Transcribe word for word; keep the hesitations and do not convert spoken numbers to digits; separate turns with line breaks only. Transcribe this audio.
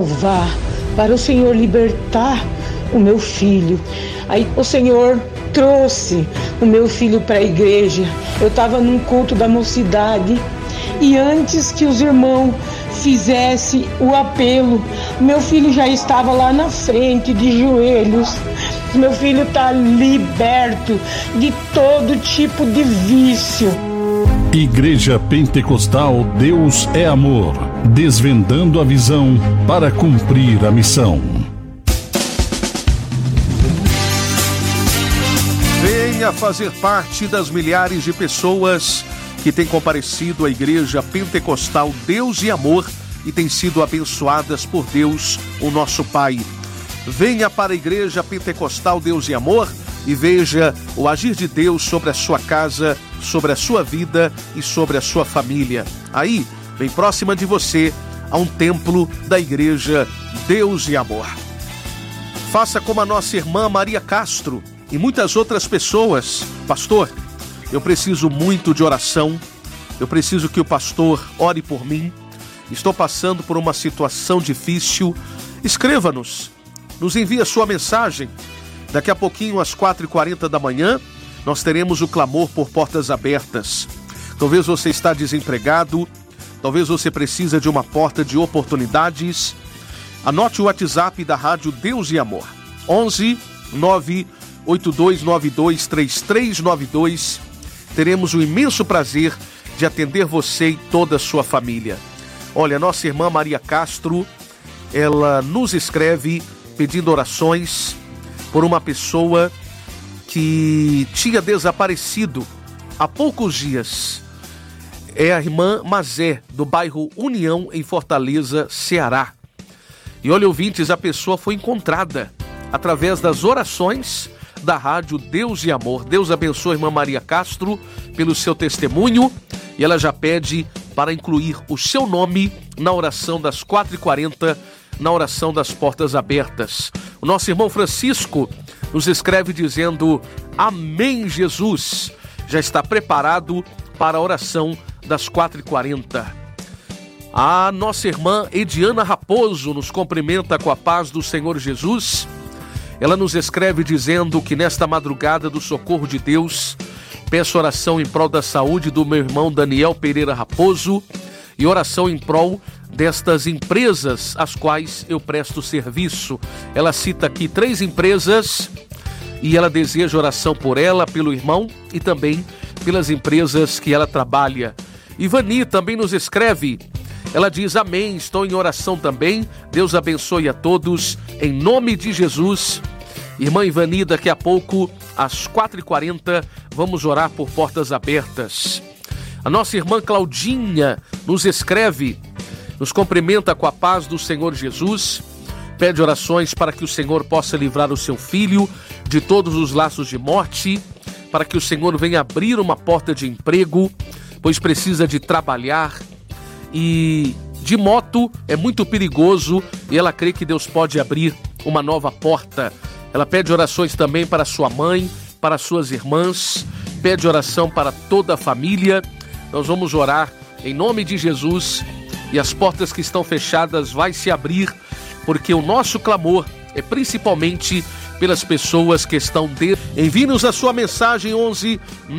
salvar, para o Senhor libertar o meu filho. Aí o Senhor trouxe o meu filho para a igreja. Eu estava num culto da mocidade e antes que os irmãos fizessem o apelo, meu filho já estava lá na frente de joelhos. Meu filho está liberto de todo tipo de vício.
Igreja Pentecostal Deus é Amor, desvendando a visão para cumprir a missão.
Venha fazer parte das milhares de pessoas que têm comparecido à Igreja Pentecostal Deus e Amor e têm sido abençoadas por Deus, o nosso Pai. Venha para a Igreja Pentecostal Deus e Amor e veja o agir de Deus sobre a sua casa, sobre a sua vida e sobre a sua família. Aí, bem próxima de você, há um templo da Igreja Deus e Amor. Faça como a nossa irmã Maria Castro e muitas outras pessoas. Pastor, eu preciso muito de oração, eu preciso que o pastor ore por mim, estou passando por uma situação difícil. Escreva-nos, nos envie a sua mensagem. Daqui a pouquinho, às quatro e quarenta da manhã, nós teremos o clamor por portas abertas. Talvez você está desempregado, talvez você precisa de uma porta de oportunidades. Anote o WhatsApp da Rádio Deus e Amor, onze nove oito dois nove dois três três nove dois. Teremos o imenso prazer de atender você e toda a sua família. Olha, nossa irmã Maria Castro, ela nos escreve pedindo orações por uma pessoa que tinha desaparecido há poucos dias. É a irmã Mazé, do bairro União, em Fortaleza, Ceará. E olha, ouvintes, a pessoa foi encontrada através das orações da Rádio Deus e Amor. Deus abençoe a irmã Maria Castro pelo seu testemunho, e ela já pede para incluir o seu nome na oração das quatro e quarenta, na oração das portas abertas. O nosso irmão Francisco nos escreve dizendo: Amém, Jesus, já está preparado para a oração das quatro e quarenta. A nossa irmã Ediana Raposo nos cumprimenta com a paz do Senhor Jesus. Ela nos escreve dizendo que nesta madrugada do socorro de Deus, peço oração em prol da saúde do meu irmão Daniel Pereira Raposo e oração em prol destas empresas às quais eu presto serviço. Ela cita aqui três empresas e ela deseja oração por ela, pelo irmão e também pelas empresas que ela trabalha. Ivani também nos escreve. Ela diz: amém, estou em oração também. Deus abençoe a todos, em nome de Jesus. Irmã Ivani, daqui a pouco, às quatro e quarenta, vamos orar por portas abertas. A nossa irmã Claudinha nos escreve, nos cumprimenta com a paz do Senhor Jesus, pede orações para que o Senhor possa livrar o seu filho de todos os laços de morte, para que o Senhor venha abrir uma porta de emprego, pois precisa de trabalhar e de moto é muito perigoso e ela crê que Deus pode abrir uma nova porta. Ela pede orações também para sua mãe, para suas irmãs, pede oração para toda a família. Nós vamos orar em nome de Jesus e as portas que estão fechadas vai se abrir, porque o nosso clamor é principalmente pelas pessoas que estão dentro. Envie-nos a sua mensagem onze